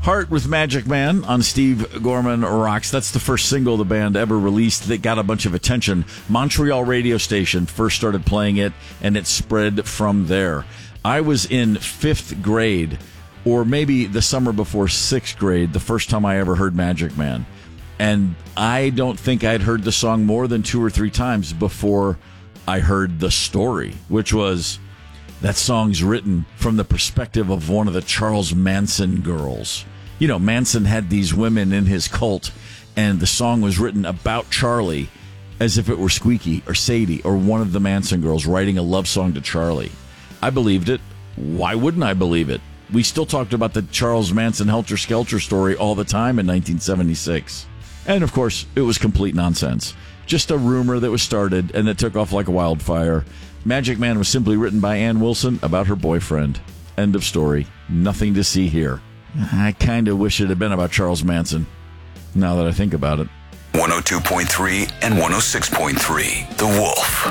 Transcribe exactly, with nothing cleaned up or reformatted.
Heart with Magic Man on Steve Gorman Rocks. That's the first single the band ever released that got a bunch of attention. Montreal radio station first started playing it, and it spread from there. I was in fifth grade, or maybe the summer before sixth grade, the first time I ever heard Magic Man. And I don't think I'd heard the song more than two or three times before I heard the story, which was that song's written from the perspective of one of the Charles Manson girls. You know, Manson had these women in his cult, and the song was written about Charlie as if it were Squeaky or Sadie or one of the Manson girls writing a love song to Charlie. I believed it. Why wouldn't I believe it? We still talked about the Charles Manson Helter Skelter story all the time in nineteen seventy-six. And, of course, it was complete nonsense. Just a rumor that was started and that took off like a wildfire. Magic Man was simply written by Ann Wilson about her boyfriend. End of story. Nothing to see here. I kind of wish it had been about Charles Manson, now that I think about it. one oh two point three and one oh six point three, The Wolf.